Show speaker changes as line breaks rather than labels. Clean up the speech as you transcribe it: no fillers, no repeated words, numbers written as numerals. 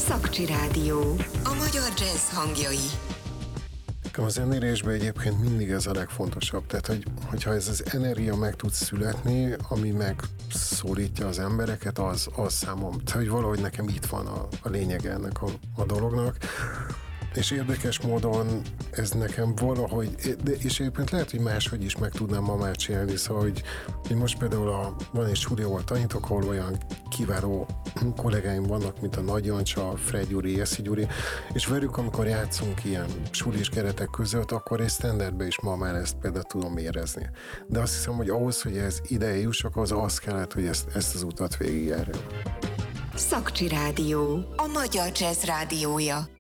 Szakcsi Rádió. A magyar jazz hangjai.
A zenélésben egyébként mindig ez a legfontosabb. Tehát, hogyha ez az energia meg tud születni, ami megszólítja az embereket, az számom. Tehát, hogy valahogy nekem itt van a lényege ennek a dolognak. És érdekes módon ez nekem valahogy, és egyébként lehet, hogy máshogy is meg tudnám ma már csinálni, szóval, hogy most például van egy stúdió, ahol tanítok, ahol olyan kiváló kollégáim vannak, mint a Nagy Jancsa, Fred Gyuri, Eszi Gyuri, és velük, amikor játszunk ilyen sulis keretek között, akkor egy standardbe is ma már ezt például tudom érezni. De azt hiszem, hogy ahhoz, hogy ez ide jussak, az kellett, hogy ezt az utat végigjárjam.
Szakcsi Rádió. A magyar jazz rádiója.